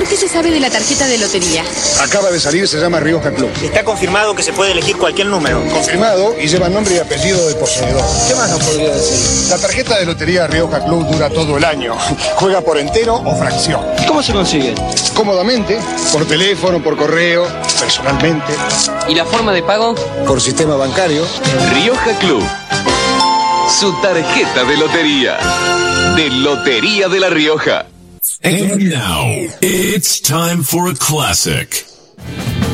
¿qué se sabe de la tarjeta de lotería? Acaba de salir, se llama Rioja Club. Está confirmado que se puede elegir cualquier número. Confirmado y lleva nombre y apellido del poseedor. ¿Qué más nos podría decir? La tarjeta de lotería Rioja Club dura todo el año. Juega por entero o fracción. ¿Cómo se consigue? Cómodamente, por teléfono, por correo, personalmente. ¿Y la forma de pago? Por sistema bancario. Rioja Club. Su tarjeta de lotería. De Lotería de La Rioja. And now, it's time for a classic.